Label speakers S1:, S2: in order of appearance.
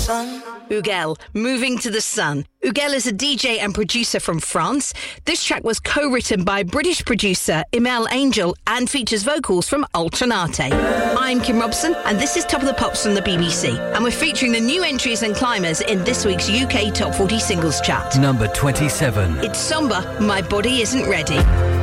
S1: Huguel, Moving to the Sun. Huguel is a DJ and producer from France. This track was co-written by British producer Imal Angel and features vocals from Alternate. I'm Kim Robson, and this is Top of the Pops from the BBC. And we're featuring the new entries and climbers in this week's UK Top 40 Singles Chart.
S2: Number 27.
S1: It's Somber, My Body Isn't Ready.